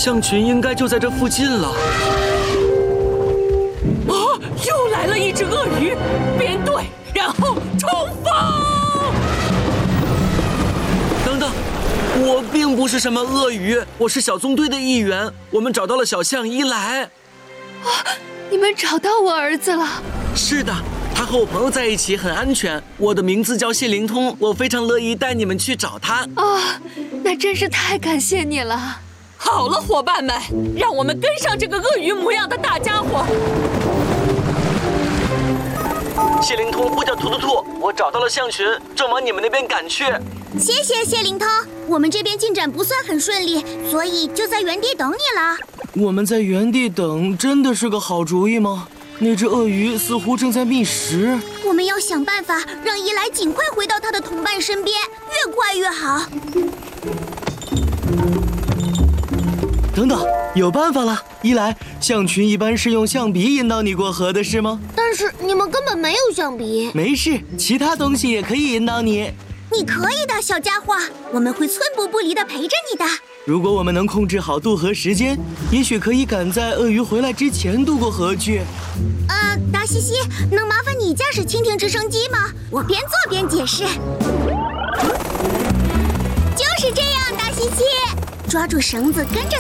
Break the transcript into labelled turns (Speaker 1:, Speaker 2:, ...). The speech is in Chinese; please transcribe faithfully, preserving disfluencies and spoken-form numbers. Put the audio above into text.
Speaker 1: 象群应该就在这附近了。
Speaker 2: 啊！又来了一只鳄鱼，编队，然后冲锋！
Speaker 1: 等等，我并不是什么鳄鱼，我是小纵队的一员。我们找到了小象伊莱。
Speaker 3: 啊！你们找到我儿子了？
Speaker 1: 是的。他和我朋友在一起很安全。我的名字叫谢灵通，我非常乐意带你们去找他。
Speaker 3: 啊、哦，那真是太感谢你了。
Speaker 2: 好了，伙伴们，让我们跟上这个鳄鱼模样的大家伙。
Speaker 1: 谢灵通呼叫图图兔，我找到了象群，正往你们那边赶去。
Speaker 4: 谢谢谢灵通，我们这边进展不算很顺利，所以就在原地等你了。
Speaker 1: 我们在原地等，真的是个好主意吗？那只鳄鱼似乎正在觅食，
Speaker 4: 我们要想办法让伊莱尽快回到他的同伴身边，越快越好。
Speaker 1: 等等，有办法了！伊莱，象群一般是用象鼻引导你过河的，是吗？
Speaker 4: 但是你们根本没有象鼻。
Speaker 1: 没事，其他东西也可以引导你。
Speaker 4: 你可以的，小家伙，我们会寸步不离地陪着你的。
Speaker 1: 如果我们能控制好渡河时间，也许可以赶在鳄鱼回来之前渡过河去。
Speaker 4: 呃，达西西，能麻烦你驾驶蜻蜓直升机吗？我边做边解释。就是这样，达西西，抓住绳子跟着